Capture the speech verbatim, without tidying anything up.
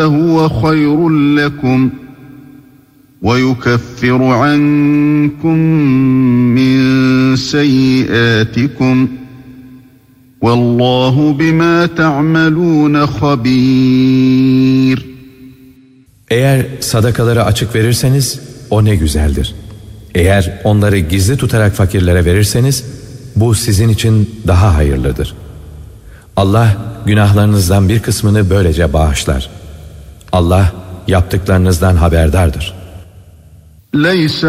huve hayrun lekum ve yukeffiru ankum min seyyiatikum vallahu bima ta'malun habir. Eğer sadakaları açık verirseniz o ne güzeldir. Eğer onları gizli tutarak fakirlere verirseniz bu sizin için daha hayırlıdır. Allah günahlarınızdan bir kısmını böylece bağışlar. Allah yaptıklarınızdan haberdardır. Leysa